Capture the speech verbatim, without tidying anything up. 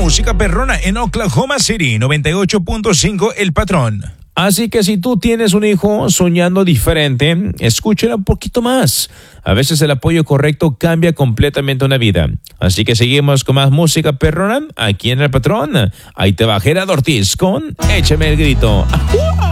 música perrona en Oklahoma City, noventa y ocho punto cinco El Patrón. Así que si tú tienes un hijo soñando diferente, escúchalo un poquito más. A veces el apoyo correcto cambia completamente una vida. Así que seguimos con más música perrona aquí en El Patrón. Ahí te va Gerardo Ortiz con Échame el grito. ¡Ajúa!